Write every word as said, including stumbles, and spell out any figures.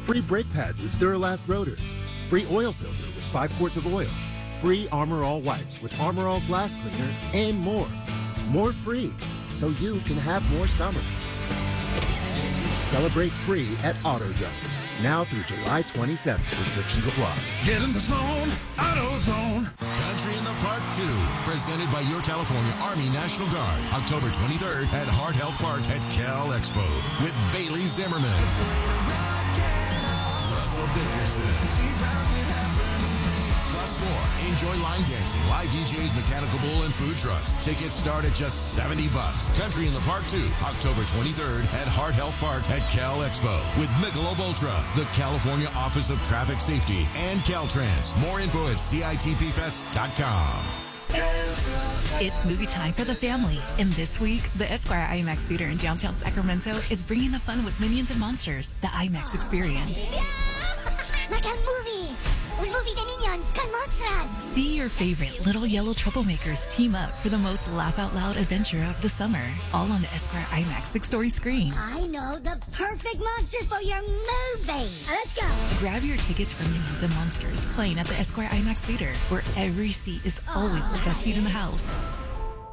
Free brake pads with Duralast rotors. Free oil filter with five quarts of oil. Free Armor All wipes with Armor All glass cleaner and more. More free, so you can have more summer. Celebrate free at AutoZone. Now through July twenty-seventh. Restrictions apply. Get in the zone, AutoZone. Country in the Park two, presented by your California Army National Guard. October twenty-third at Heart Health Park at Cal Expo with Bailey Zimmerman, Russell Dickerson. Plus more. Enjoy line dancing, live D Js, mechanical bull, and food trucks. Tickets start at just seventy bucks. Country in the Park two, October twenty-third at Heart Health Park at Cal Expo with Michelob Ultra, the California Office of Traffic Safety, and Caltrans. More info at C I T P fest dot com. It's movie time for the family. And this week, the Esquire IMAX Theater in downtown Sacramento is bringing the fun with Minions and Monsters, the IMAX experience. Yeah! Like a movie! Un movie de Minions con monsters! See your favorite little yellow troublemakers team up for the most laugh-out-loud adventure of the summer, all on the Esquire IMAX six-story screen. I know the perfect monsters for your movie! Let's go! Grab your tickets for Minions and Monsters, playing at the Esquire IMAX Theater, where every seat is always the best seat in the house.